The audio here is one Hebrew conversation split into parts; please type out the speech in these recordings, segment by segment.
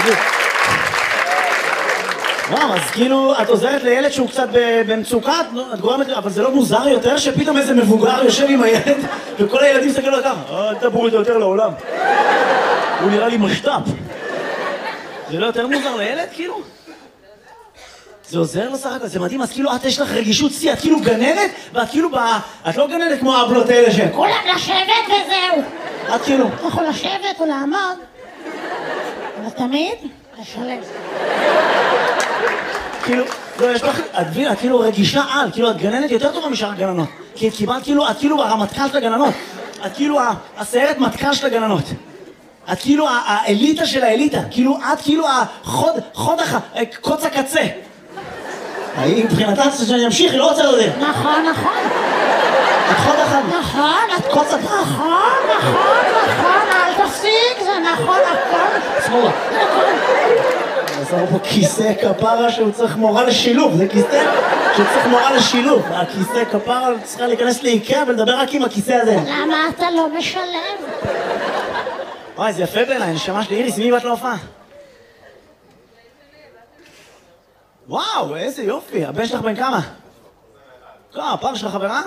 וואו, אז כאילו, את עוזרת לילד שהוא קצת במצוקה, את גורמת, אבל זה לא מוזר יותר שפתאום איזה מבוגר יושב עם הילד וכל הילדים מסתכלים לו ככה, אל תבואו איתו יותר לעולם. הוא נראה לי משת"פ. זה לא יותר מוזר לילד, כאילו? זה עוזר לו סך הכל, זה מדהים, אז כאילו את יש לך רגישות שיא, את כאילו גננת, ואת כאילו את לא גננת כמו האבלות האלה שהן. כולם לשבת וזהו. את כאילו. אתה יכול לשבת או לעמוד, אבל תמיד לשלם. כאילו, לא, יש לך, את כאילו רגישה על, כאילו את גננת יותר טובה משאר הגננות. כי את קיבלת כאילו, את כאילו הרמטכ"ל של הגננות. את כאילו הסיירת מטכ"ל של הגננות. את כאילו האליטה של האליטה. כאילו את כאילו קוץ הקצה. מבחינתה שאני אמשיך, היא לא רוצה לדעת. נכון, נכון. את חוד אחד. נכון, את קוץ הקצה. נכון, אל תפסיק, זה נכון, הכל. שמאלה. עשינו פה כיסא כפרה שהוא צריך מורה לשילוב, זה כיסא שהוא צריך מורה לשילוב. הכיסא כפרה צריכה להיכנס לאיקאה ולדבר רק עם הכיסא הזה. למה אתה לא משלם? וואי, זה יפה בעיניי, נשמה שלי. איריס, מי באת להופעה? וואו, איזה יופי. הבן שלך בן כמה? הפער שלך חברה?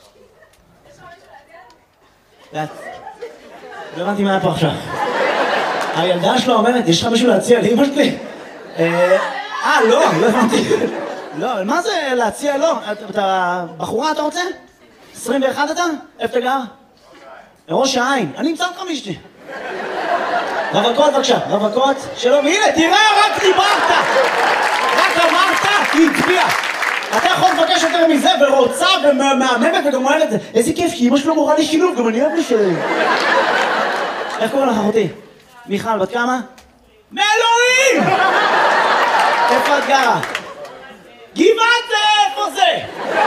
לא הבנתי מה היה פה עכשיו. הילדה שלו אומרת, יש לך משהו להציע לאמא שלי? לא הבנתי. לא, מה זה להציע? לא. אתה בחורה אתה רוצה? 21 אתה? איפה אתה גר? לראש העין. אני אמצא אותך מישתי. רווקות בבקשה, רווקות. שלום, הנה, תראה, רק דיברת. רק אמרת, היא הצביעה. אתה יכול לבקש יותר מזה, ורוצה, ומהממת, וגם אומרת את זה. איזה כיף, כי אמא שלו מורה לי שילוב, גם אני אוהב לשלם. איך קוראים לך, אחותי? מיכל, בת כמה? מאלוהים! איפה את גרה? גבעת זה, איפה זה?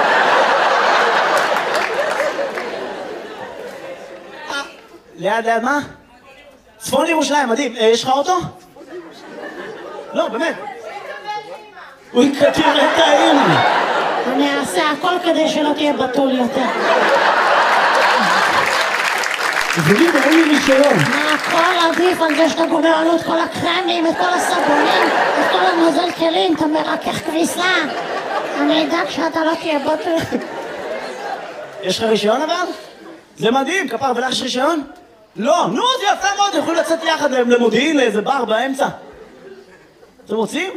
ליד מה? צפון ירושלים, מדהים. יש לך אוטו? לא, באמת. הוא יקטיר את האמא. אני אעשה הכל כדי שלא תהיה בתול יותר. תגידי, אין לי רישיון. הכל עדיף על זה שאתה גומר עלו את כל הקרמים, את כל הסבונים, את כל הנוזל כלים, אתה מרכך כביסה. אני אדאג שאתה לא תהיה בתול. יש לך רישיון אבל? זה מדהים, כפר, ולך יש רישיון? לא, נו, זה יפה מאוד, יכולים לצאת יחד למודיעין, לאיזה בר באמצע. אתם רוצים?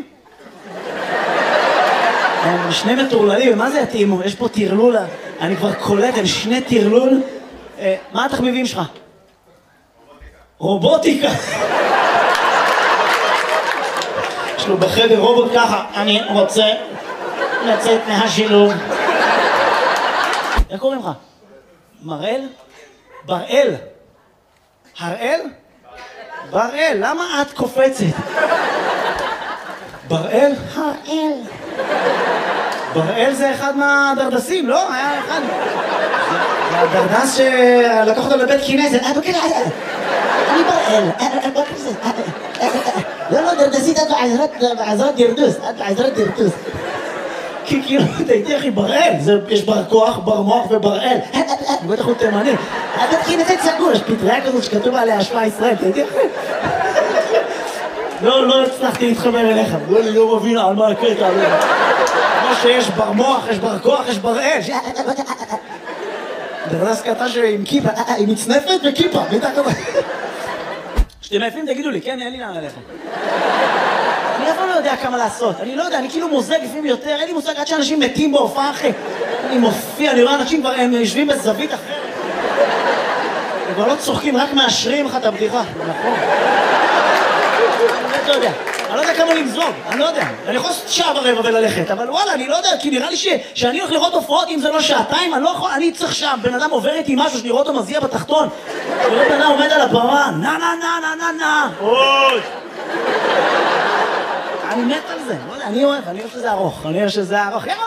הם שני מטורללים, מה זה יתאימו? יש פה תרלול, אני כבר קולט, הם שני תרלול. מה התחביבים שלך? רובוטיקה. יש לו בחדר רובוט ככה, אני רוצה לצאת מהשילוב. איך קוראים לך? מראל? בראל? הראל? בראל, למה את קופצת? בראל? הראל. בראל זה אחד מהדרדסים, לא? היה אחד. זה הדרדס שלקח אותו לבית כנסת. אני בראל. לא, דרדסית, את בעזרת דרדוס. את בעזרת דרדוס. כי כאילו, תהייתי אחי, בראל. יש בר כוח, בר מוח ובראל. בטח הוא תימני. בית כנסת סגור, יש פטריה כזאת שכתוב עליה השפעה ישראל. תהייתי אחי. לא הצלחתי להתחבר אליך. בוא לי לא מבין על מה הקטע. כמו שיש בר מוח, יש בר כוח, יש בראל. דרדס קטע עם כיפה, עם מצנפת וכיפה. כשאתם עייפים תגידו לי, כן, אין לי לאן עליכם. אני אף פעם לא יודע כמה לעשות. אני לא יודע, אני כאילו מוזג לפעמים יותר. אין לי מושג עד שאנשים מתים בהופעה אחרי. אני מופיע, אני רואה אנשים כבר, הם יושבים בזווית אחרת. הם כבר לא צוחקים, רק מאשרים לך את הבדיחה. נכון. אני לא יודע. אני לא יודע כמה למזוג, אני לא יודע. אני יכול לעשות שעה ורבע וללכת, אבל וואלה, אני לא יודע, כי נראה לי שאני הולך לראות הופעות, אם זה לא שעתיים, אני לא יכול, אני צריך שם, בן אדם עובר איתי משהו, שאני רואה אותו מזיע בתחתון. לראות בן אדם עומד על הבמה, נה. אוי! אני מת על זה, לא יודע, אני אוהב שזה ארוך, אני אוהב שזה ארוך. יאללה,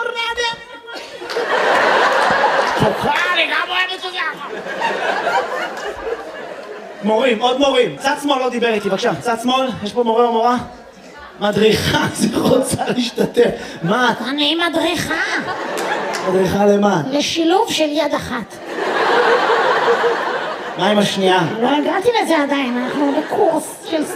אני גם אוהב שזה ארוך. מורים, עוד מורים. צד שמאל לא דיבר איתי, בבקשה. צד שמאל, יש פה מורה או מורה? מדריכה, זה רוצה להשתתף. מה? אני מדריכה. מדריכה למה? לשילוב של יד אחת. מה עם השנייה? לא הגעתי לזה עדיין, אנחנו בקורס של